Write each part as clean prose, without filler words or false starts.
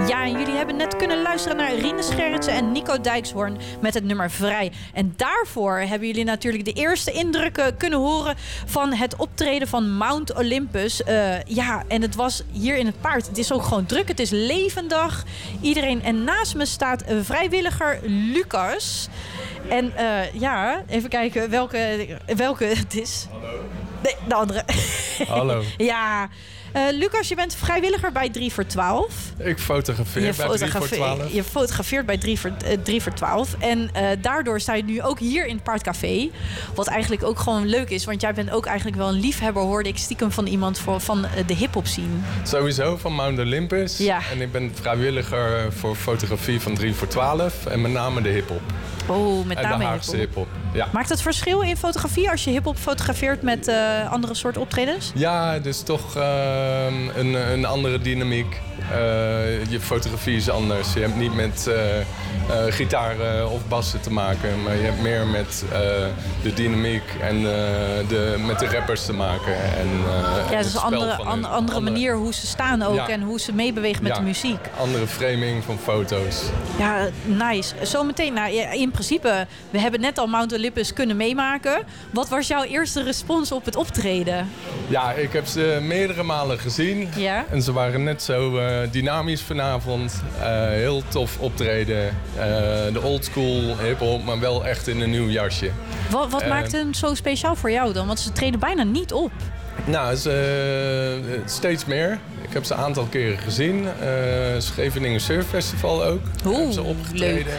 Ja, en jullie hebben net kunnen luisteren naar Rinus Gerritsen en Nico Dijkshoorn met het nummer Vrij. En daarvoor hebben jullie natuurlijk de eerste indrukken kunnen horen van het optreden van Mount Olympus. Ja, en het was hier in het paard. Het is ook gewoon druk, het is levendig. Iedereen. En naast me staat vrijwilliger Lucas. En ja, even kijken welke het is. Hallo. Nee, de andere. Hallo. Ja. Lucas, je bent vrijwilliger bij 3 voor 12. Ik fotografeer bij 3 voor 12. Je fotografeert bij 3 voor 12. En daardoor sta je nu ook hier in het Paardcafé. Wat eigenlijk ook gewoon leuk is. Want jij bent ook eigenlijk wel een liefhebber, hoorde ik stiekem van iemand van de hip-hop scene. Sowieso van Mount Olympus. Ja. En ik ben vrijwilliger voor fotografie van 3 voor 12. En met name de hip-hop. Oh, met en name de Haagse hip-hop. Ja. Maakt het verschil in fotografie als je hip-hop fotografeert met andere soort optredens? Ja, het is toch een andere dynamiek. Je fotografie is anders. Je hebt niet met gitaren of bassen te maken, maar je hebt meer met de dynamiek en met de rappers te maken. En, ja, dus een andere manier hoe ze staan ook, ja. En hoe ze meebewegen met de muziek. Andere framing van foto's. Ja, nice. Zometeen, nou, in principe, we hebben net al Mount Olympus kunnen meemaken. Wat was jouw eerste respons op het optreden? Ja, ik heb ze meerdere malen gezien. Ja? En ze waren net zo dynamisch vanavond. Heel tof optreden. De oldschool hip-hop, maar wel echt in een nieuw jasje. Wat maakt hem zo speciaal voor jou dan? Want ze treden bijna niet op. Nou, steeds meer. Ik heb ze een aantal keren gezien. Scheveningen Surf Festival ook. Hebben ze opgetreden.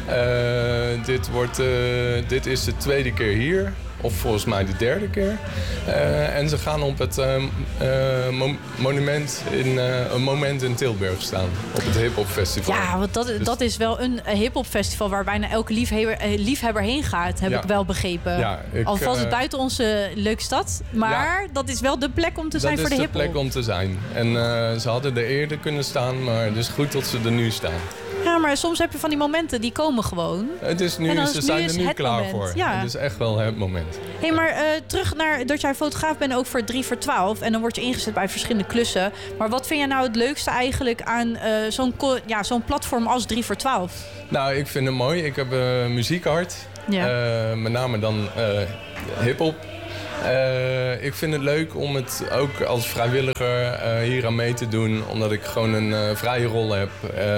Dit is de tweede keer hier. Of volgens mij de derde keer. En ze gaan op het monument een moment in Tilburg staan. Op het hip-hop festival. Ja, want dat is wel een hip-hop festival waar bijna elke liefhebber heen gaat, heb ik wel begrepen. Ja, al valt het buiten onze leuke stad. Maar dat is wel de plek om te zijn voor de hip-hop. Dat is de plek om te zijn. En ze hadden er eerder kunnen staan, maar het is goed dat ze er nu staan. Ja, maar soms heb je van die momenten, die komen gewoon. Het is nu, ze zijn er nu klaar moment. voor. Ja. Het is echt wel het moment. Hey, maar terug naar dat jij fotograaf bent ook voor 3 voor 12. En dan word je ingezet bij verschillende klussen. Maar wat vind jij nou het leukste eigenlijk aan zo'n platform als 3 voor 12? Nou, ik vind het mooi. Ik heb muziekhart. Ja. Met name dan hip-hop. Ik vind het leuk om het ook als vrijwilliger hier aan mee te doen. Omdat ik gewoon een vrije rol heb.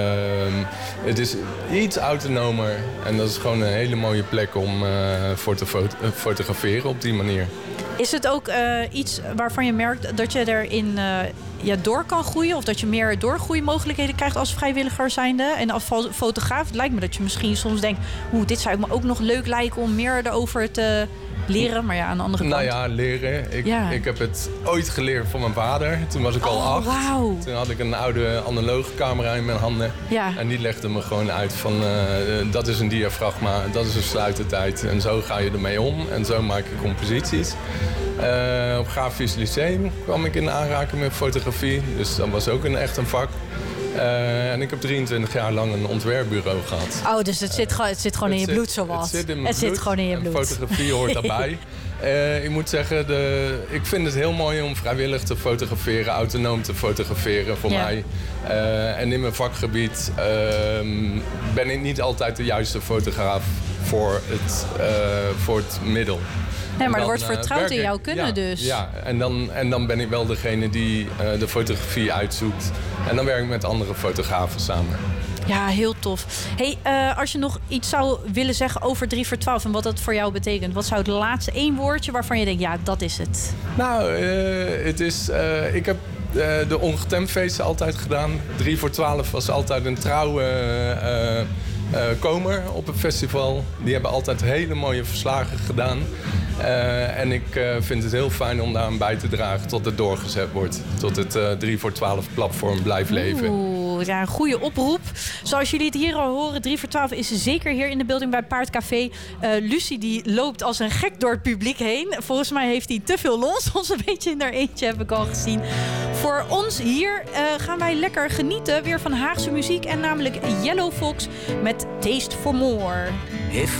Het is iets autonomer. En dat is gewoon een hele mooie plek om voor te fotograferen op die manier. Is het ook iets waarvan je merkt dat je erin door kan groeien? Of dat je meer doorgroeimogelijkheden krijgt als vrijwilliger zijnde? En als fotograaf, het lijkt me dat je misschien soms denkt... dit zou me ook nog leuk lijken om meer erover te leren. Maar ja, aan de andere kant... Nou ja, leren. Ik heb het ooit geleerd van mijn vader. Toen was ik al 8. Wow. Toen had ik een oude analoge camera in mijn handen. Ja. En die legde me gewoon uit van... dat is een diafragma, dat is een sluitertijd. En zo ga je ermee om. En zo maak je composities. Op Grafisch Lyceum kwam ik in aanraking met fotografie. Dus dat was ook echt een vak. En ik heb 23 jaar lang een ontwerpbureau gehad. Oh, dus het zit gewoon in je bloed zowat. Het zit gewoon in je bloed. Fotografie hoort daarbij. Ik moet zeggen, ik vind het heel mooi om vrijwillig te fotograferen, autonoom te fotograferen voor mij. En in mijn vakgebied ben ik niet altijd de juiste fotograaf voor het middel. Nee, maar er wordt vertrouwd in jouw kunnen dus. Ja, en dan ben ik wel degene die de fotografie uitzoekt. En dan werk ik met andere fotografen samen. Ja, heel tof. Hey, als je nog iets zou willen zeggen over 3 voor 12 en wat dat voor jou betekent. Wat zou het laatste één woordje waarvan je denkt, ja, dat is het? Nou, het is... ik heb de ongetemdfeesten altijd gedaan. 3 voor 12 was altijd een trouwe komer op het festival. Die hebben altijd hele mooie verslagen gedaan. En ik vind het heel fijn om daar aan bij te dragen tot het doorgezet wordt. Tot het 3 voor 12 platform blijft leven. Oeh, ja, een goede oproep. Zoals jullie het hier al horen, 3 voor 12 is zeker hier in de building bij Paardcafé. Lucie die loopt als een gek door het publiek heen. Volgens mij heeft hij te veel lol. Soms een beetje in haar eentje, heb ik al gezien. Voor ons hier gaan wij lekker genieten weer van Haagse muziek. En namelijk Yellow Fox met Taste for More.